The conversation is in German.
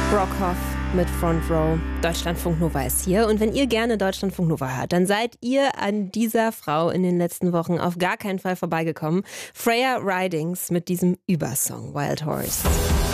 Brockhoff mit Front Row. Deutschlandfunk Nova ist hier. Und wenn ihr gerne Deutschlandfunk Nova hört, dann seid ihr an dieser Frau in den letzten Wochen auf gar keinen Fall vorbeigekommen. Freya Ridings mit diesem Übersong Wild Horse.